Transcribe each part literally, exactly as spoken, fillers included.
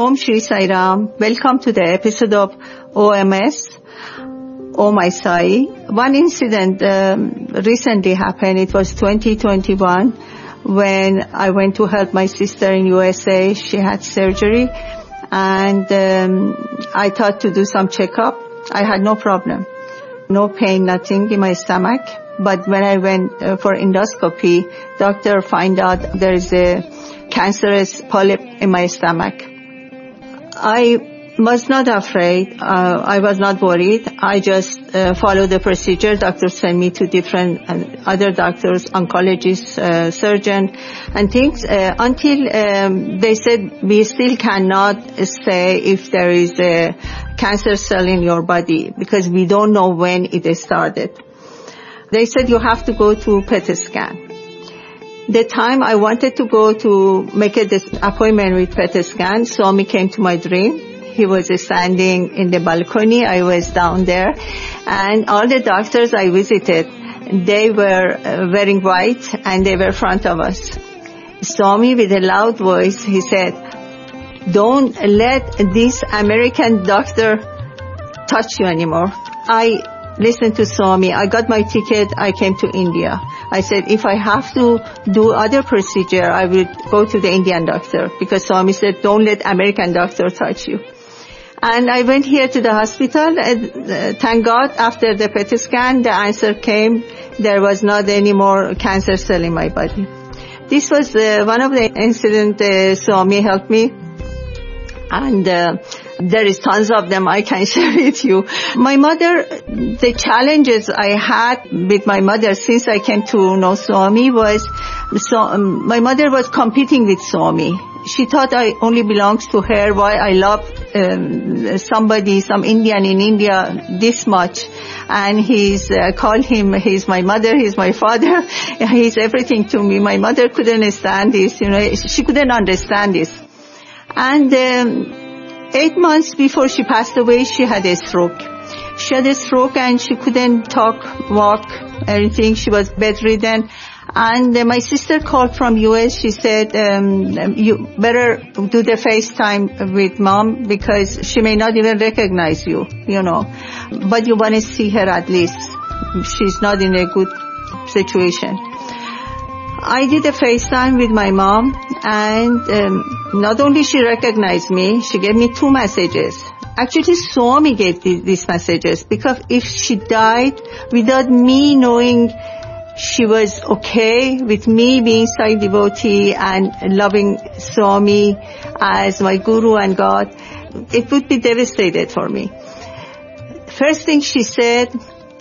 Om Shri Sai Ram. Welcome to the episode of O M S, Oh My Sai. One incident um, recently happened. It was twenty twenty-one when I went to help my sister in U S A. She had surgery and um, I thought to do some checkup. I had no problem. No pain, nothing in my stomach. But when I went uh, for endoscopy, doctor find out there is a cancerous polyp in my stomach. I was not afraid. Uh, I was not worried. I just uh, followed the procedure. Doctor sent me to different uh, other doctors, oncologists, uh, surgeon, and things uh, until um, they said we still cannot say if there is a cancer cell in your body because we don't know when it started. They said you have to go to P E T scan. The time I wanted to go to make a this appointment with P E T scan, Swami came to my dream. He was standing in the balcony. I was down there. And all the doctors I visited, they were uh, wearing white and they were in front of us. Swami with a loud voice, he said, don't let this American doctor touch you anymore. I listened to Swami. I got my ticket. I came to India. I said, if I have to do other procedure, I will go to the Indian doctor because Swami said, don't let American doctor touch you. And I went here to the hospital. And, uh, thank God, after the P E T scan, the answer came. There was not any more cancer cell in my body. This was uh, one of the incidents uh, Swami helped me. And uh, there is tons of them I can share with you. My mother, the challenges I had with my mother since I came to know Swami was, so, um, my mother was competing with Swami. She thought I only belongs to her, why I love um, somebody, some Indian in India this much. And he's, uh, call him, he's my mother, he's my father, he's everything to me. My mother couldn't stand this, you know, she couldn't understand this. And um, eight months before she passed away, she had a stroke. She had a stroke and she couldn't talk, walk, anything. She was bedridden. And uh, my sister called from U S. She said, um, you better do the FaceTime with mom because she may not even recognize you, you know. But you want to see her at least. She's not in a good situation. I did a FaceTime with my mom and um, not only she recognized me, she gave me two messages. Actually, Swami gave these messages because if she died without me knowing she was okay with me being Sai devotee and loving Swami as my guru and God, it would be devastated for me. First thing she said,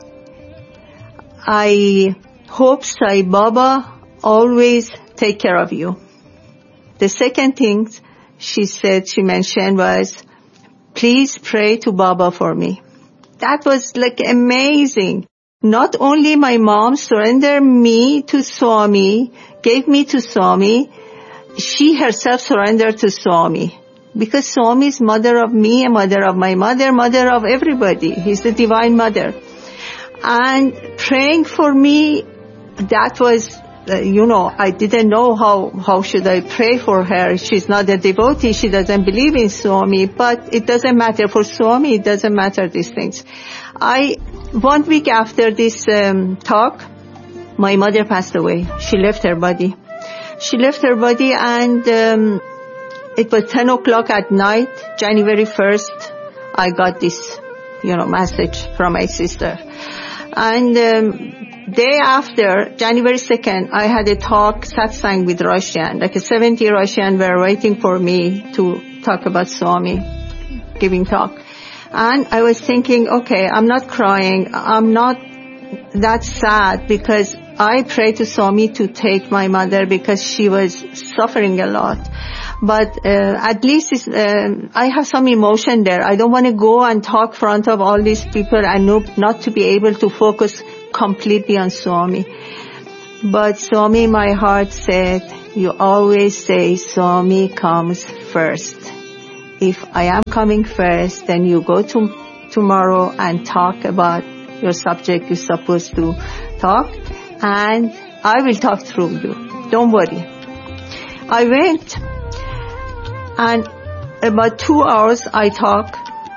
I hope Sai Baba always take care of you. The second thing she said, she mentioned was, please pray to Baba for me. That was like amazing. Not only my mom surrendered me to Swami, gave me to Swami, she herself surrendered to Swami. Because Swami is mother of me, and mother of my mother, mother of everybody. He's the divine mother. And praying for me, that was, uh, you know, I didn't know how, how should I pray for her. She's not a devotee. She doesn't believe in Swami. But it doesn't matter. For Swami, it doesn't matter these things. I, one week after this um, talk, my mother passed away. She left her body. She left her body and um, it was ten o'clock at night, January first, I got this, you know, message from my sister. And um, day after, January second, I had a talk, satsang with Russian. Like a seventy Russian were waiting for me to talk about Swami, giving talk. And I was thinking, okay, I'm not crying. I'm not that sad because I prayed to Swami to take my mother because she was suffering a lot. But uh, at least it's, uh, I have some emotion there. I don't want to go and talk in front of all these people and no, not to be able to focus completely on Swami. But Swami, my heart said, you always say Swami comes first. If I am coming first, then you go to tomorrow and talk about your subject you're supposed to talk, and I will talk through you. Don't worry. I went, and about two hours I talk.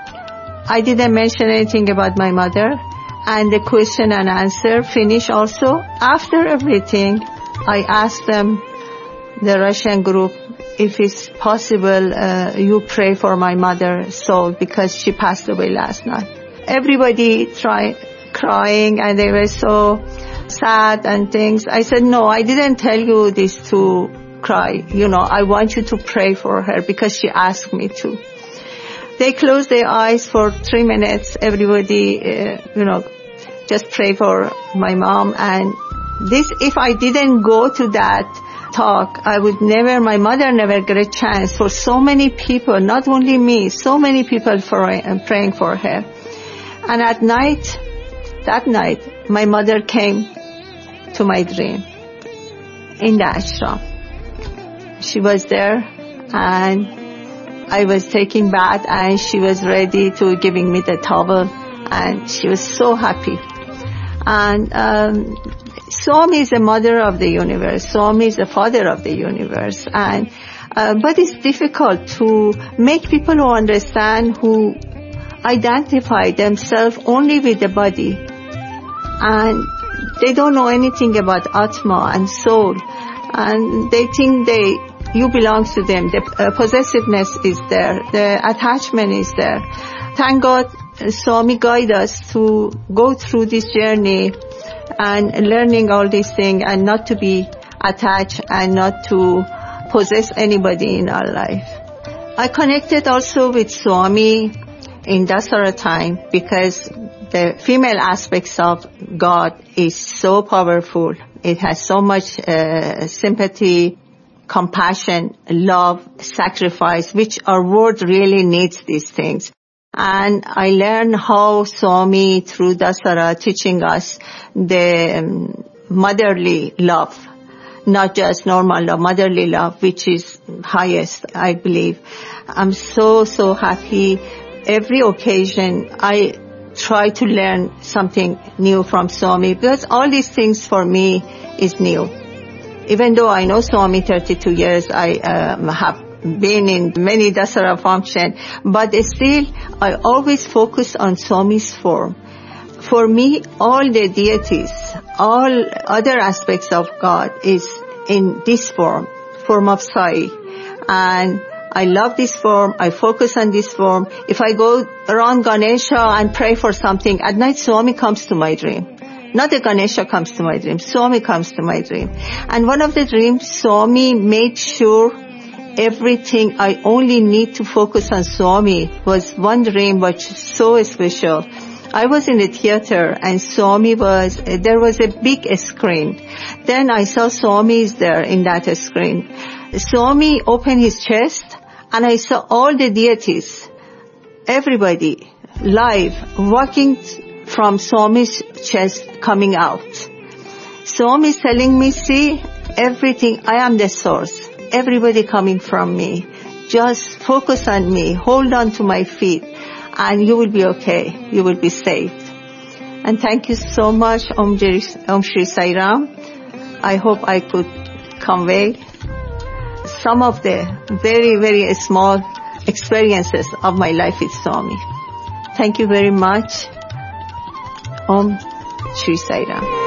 I didn't mention anything about my mother. And the question and answer finish also. After everything, I asked them, the Russian group, if it's possible, uh, you pray for my mother's soul because she passed away last night. Everybody tried crying and they were so sad and things. I said, no, I didn't tell you this to cry. You know, I want you to pray for her because she asked me to. They closed their eyes for three minutes. Everybody, uh, you know, just pray for my mom. And this, if I didn't go to that talk, I would never, my mother never get a chance for so many people, not only me, so many people for, uh, praying for her. And at night, that night, my mother came to my dream in the ashram. She was there and I was taking bath and she was ready to giving me the towel and she was so happy. And um, Swami is the mother of the universe. Swami is the father of the universe. And uh, but it's difficult to make people who understand, who identify themselves only with the body, and they don't know anything about Atma and soul, and they think they you belong to them. The uh, possessiveness is there, the attachment is there. Thank God Swami guide us to go through this journey and learning all these things and not to be attached and not to possess anybody in our life. I connected also with Swami in Dasara time because the female aspects of God is so powerful. It has so much uh, sympathy, compassion, love, sacrifice, which our world really needs these things. And I learned how Swami, through Dasara, teaching us the um, motherly love, not just normal love, motherly love, which is highest, I believe. I'm so, so happy. Every occasion, I try to learn something new from Swami because all these things for me is new. Even though I know Swami thirty-two years, I um, have been in many Dasara function, but still I always focus on Swami's form. For me, all the deities, all other aspects of God is in this form, form of Sai. And I love this form. I focus on this form. If I go around Ganesha and pray for something, at night Swami comes to my dream. Not the Ganesha comes to my dream. Swami comes to my dream. And one of the dreams, Swami made sure everything I only need to focus on Swami was one dream which is so special. I was in the theater and Swami was, there was a big screen. Then I saw Swami is there in that screen. Swami opened his chest and I saw all the deities, everybody live, walking from Swami's chest coming out. Swami is telling me, see, everything, I am the source. Everybody coming from me. Just focus on me. Hold on to my feet and you will be okay. You will be saved. And thank you so much, Om, Jiri, Om Shri Sai Ram. I hope I could convey some of the very, very small experiences of my life with Swami. Thank you very much. Om Shri Sai Ram.